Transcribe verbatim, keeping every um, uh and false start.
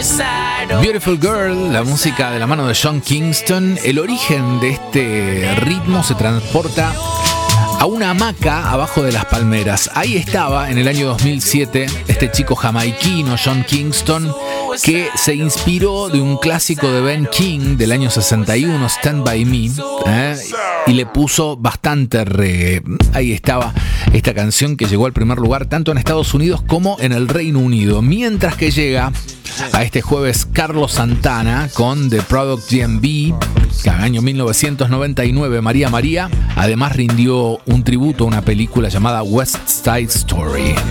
Beautiful Girl, la música de la mano de Sean Kingston. El origen de este ritmo se transporta a una hamaca abajo de las palmeras. Ahí estaba en el año dos mil siete este chico jamaiquino, Sean Kingston, que se inspiró de un clásico de Ben King del año sesenta y uno, Stand By Me, ¿eh? y le puso bastante reggae. Ahí estaba esta canción que llegó al primer lugar tanto en Estados Unidos como en el Reino Unido. Mientras que llega a este jueves Carlos Santana con The Product G M B, que en el año mil novecientos noventa y nueve, María María, además rindió un tributo a una película llamada West Side Story.